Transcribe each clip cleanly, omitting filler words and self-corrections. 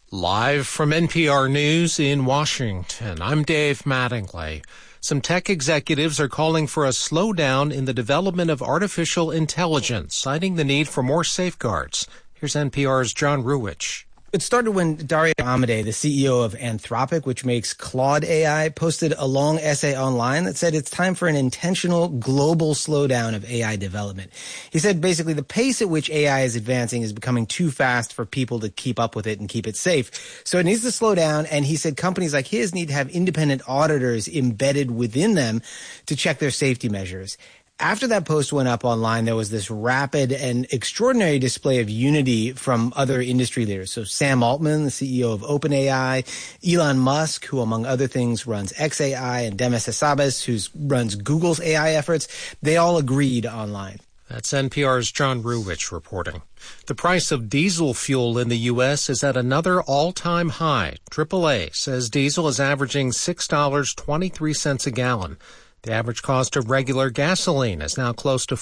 Live from NPR News in Washington, I'm Dave Mattingly. Some tech executives are calling for a slowdown in the development of artificial intelligence, citing the need for more safeguards. Here's NPR's John Ruwitch. It started when Dario Amodei, the CEO of Anthropic, which makes Claude AI, posted a long essay online that said it's time for an intentional global slowdown of AI development. He said basically the pace at which AI is advancing is becoming too fast for people to keep up with it and keep it safe. So it needs to slow down, and he said companies like his need to have independent auditors embedded within them to check their safety measures. After that post went up online, there was this rapid and extraordinary display of unity from other industry leaders. So Sam Altman, the CEO of OpenAI, Elon Musk, who among other things runs xAI, and Demis Hassabis, who runs Google's AI efforts, they all agreed online. That's NPR's John Ruwitch reporting. The price of diesel fuel in the U.S. is at another all-time high. AAA says diesel is averaging $6.23 a gallon. The average cost of regular gasoline is now close to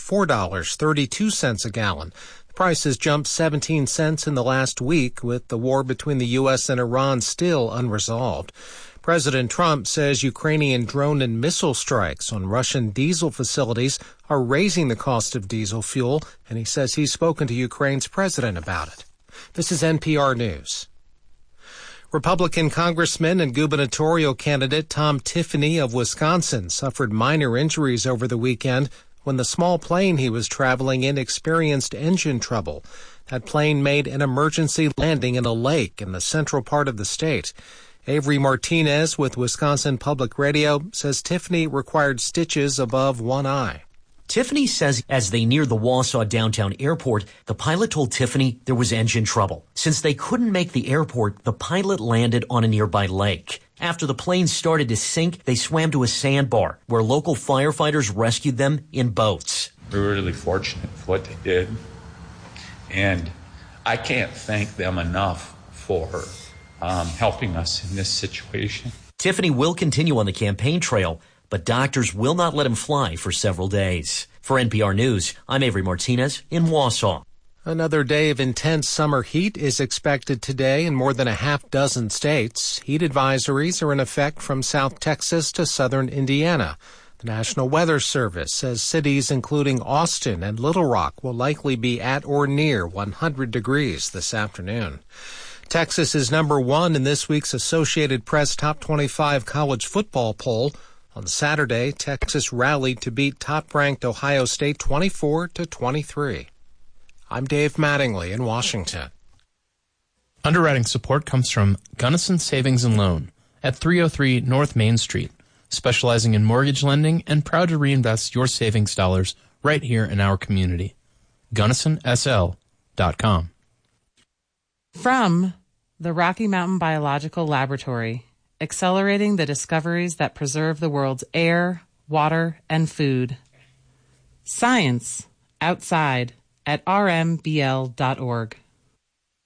$4.32 a gallon. The price has jumped 17 cents in the last week, with the war between the U.S. and Iran still unresolved. President Trump says Ukrainian drone and missile strikes on Russian diesel facilities are raising the cost of diesel fuel, and he says he's spoken to Ukraine's president about it. This is NPR News. Republican Congressman and gubernatorial candidate Tom Tiffany of Wisconsin suffered minor injuries over the weekend when the small plane he was traveling in experienced engine trouble. That plane made an emergency landing in a lake in the central part of the state. Avery Martinez with Wisconsin Public Radio says Tiffany required stitches above one eye. Tiffany says as they neared the Wausau downtown airport, the pilot told Tiffany there was engine trouble. Since they couldn't make the airport, the pilot landed on a nearby lake. After the plane started to sink, they swam to a sandbar where local firefighters rescued them in boats. We were really fortunate for what they did, and I can't thank them enough for helping us in this situation. Tiffany will continue on the campaign trail, but doctors will not let him fly for several days. For NPR News, I'm Avery Martinez in Wausau. Another day of intense summer heat is expected today in more than a half dozen states. Heat advisories are in effect from South Texas to southern Indiana. The National Weather Service says cities including Austin and Little Rock will likely be at or near 100 degrees this afternoon. Texas is number one in this week's Associated Press Top 25 college football poll. On Saturday, Texas rallied to beat top-ranked Ohio State 24-23. I'm Dave Mattingly in Washington. Underwriting support comes from Gunnison Savings and Loan at 303 North Main Street, specializing in mortgage lending and proud to reinvest your savings dollars right here in our community. GunnisonSL.com. From the Rocky Mountain Biological Laboratory, accelerating the discoveries that preserve the world's air, water, and food. Science outside at rmbl.org.